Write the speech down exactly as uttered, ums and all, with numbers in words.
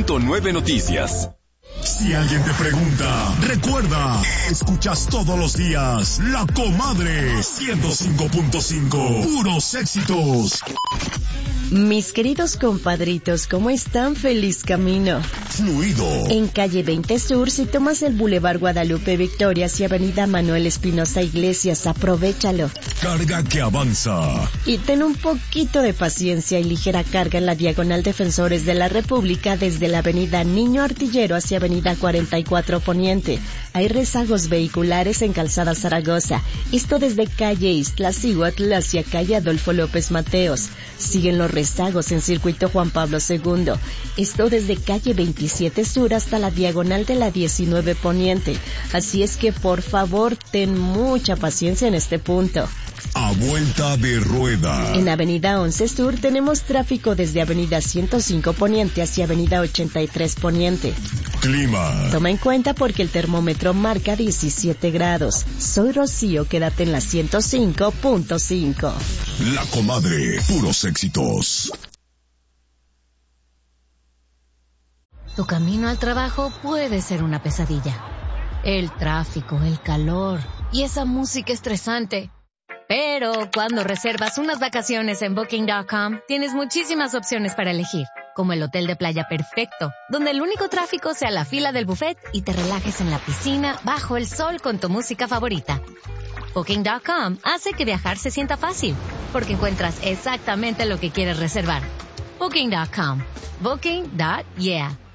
punto nueve Noticias. Si alguien te pregunta, recuerda, escuchas todos los días La Comadre ciento cinco punto cinco, puros éxitos. Mis queridos compadritos, ¿cómo están? Feliz camino. Fluido. En calle veinte Sur, si tomas el Boulevard Guadalupe Victoria hacia avenida Manuel Espinosa Iglesias, aprovéchalo. Carga que avanza. Y ten un poquito de paciencia y ligera carga en la diagonal Defensores de la República desde la avenida Niño Artillero hacia avenida cuarenta y cuatro Poniente. Hay rezagos vehiculares en Calzada Zaragoza. Esto desde calle Iztaccíhuatl hacia calle Adolfo López Mateos. Siguen los rezagos en circuito Juan Pablo segundo. Esto desde calle veintisiete Sur hasta la diagonal de la diecinueve Poniente. Así es que por favor ten mucha paciencia en este punto. A vuelta de rueda. En avenida once Sur tenemos tráfico desde avenida ciento cinco Poniente hacia avenida ochenta y tres Poniente. Clima. Toma en cuenta porque el termómetro marca diecisiete grados. Soy Rocío, quédate en la ciento cinco punto cinco. La Comadre, puros éxitos. Tu camino al trabajo puede ser una pesadilla. El tráfico, el calor y esa música estresante. Pero cuando reservas unas vacaciones en Booking punto com, tienes muchísimas opciones para elegir, como el hotel de playa perfecto, donde el único tráfico sea la fila del buffet y te relajes en la piscina bajo el sol con tu música favorita. Booking punto com hace que viajar se sienta fácil, porque encuentras exactamente lo que quieres reservar. Booking punto com. Booking. Yeah.